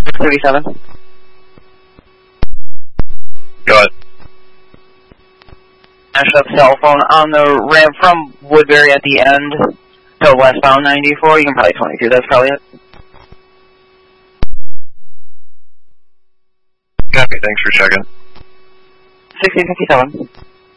37. Go ahead. National cell phone on the ramp from Woodbury at the end to westbound 94. You can probably 22. That's probably it. Copy. Thanks for checking. 6057.